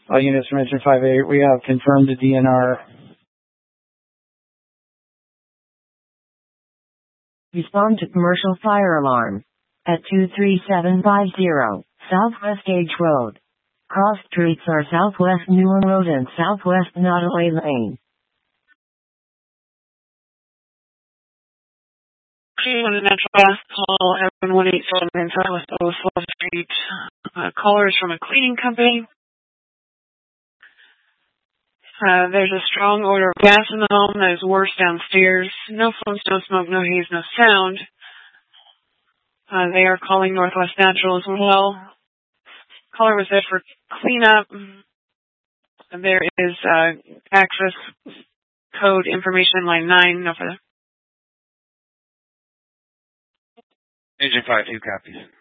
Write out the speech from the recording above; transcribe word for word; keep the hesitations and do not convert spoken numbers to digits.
All units from Engine five eight, we have confirmed the D N R. Respond to commercial fire alarm at two three seven five zero Southwest Gage Road. Cross streets are Southwest Newell Road and Southwest Nottoway Lane. Okay, on the natural gas call at one eight seven Southwest Oswald Street. Uh, caller is from a cleaning company. Uh, there's a strong odor of gas in the home that is worse downstairs. No fumes, no smoke, no haze, no sound. Uh, they are calling Northwest Natural as well. Caller was there for cleanup. There is uh, access code information line nine. No further. Agent five two copies.